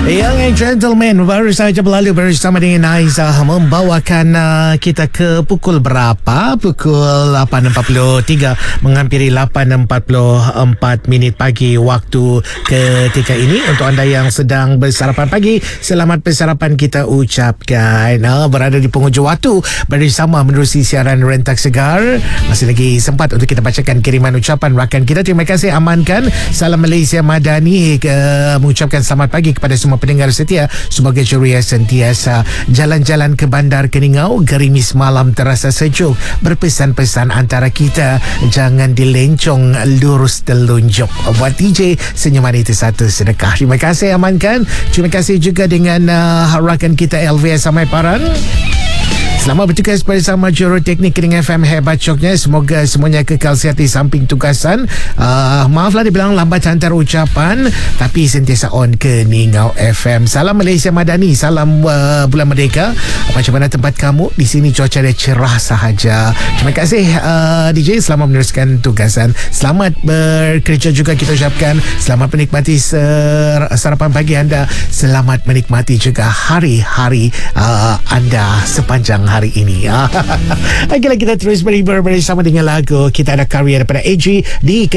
Young and gentlemen, baru saja berlalu bersama dengan Aizah membawakan kita ke pukul berapa? Pukul 8.43 menghampiri 8.44 minit pagi waktu ketika ini. Untuk anda yang sedang bersarapan pagi, selamat bersarapan kita ucapkan. Berada di penghujung waktu bersama menerusi siaran Rentak Segar. Masih lagi sempat untuk kita bacakan kiriman ucapan rakan kita. Terima kasih Amankan. Salam Malaysia Madani. Mengucapkan selamat pagi kepada semua pendengar setia. Semoga ceria sentiasa. Jalan-jalan ke Bandar Keningau, gerimis malam terasa sejuk. Berpesan-pesan antara kita, jangan dilencong, lurus telunjuk. Buat DJ, senyuman itu satu sedekah. Terima kasih Amankan. Terima kasih juga dengan rakan kita LVS Samaiparan. Selamat bertugas bersama juruteknik Kening FM hebat coknya. Semoga semuanya kekal sihat di samping tugasan. Maaflah dibilang lambat hantar ucapan, tapi sentiasa on Keningau FM. Salam Malaysia Madani. Salam Bulan Merdeka. Macam mana tempat kamu? Di sini cuaca dia cerah sahaja. Terima kasih DJ. Selamat meneruskan tugasan. Selamat bekerja juga kita ucapkan. Selamat menikmati sarapan pagi anda. Selamat menikmati juga hari-hari anda sepanjang hari ini. Akhirnya kita terus berhibur bersama dengan lagu. Kita ada karya daripada AG di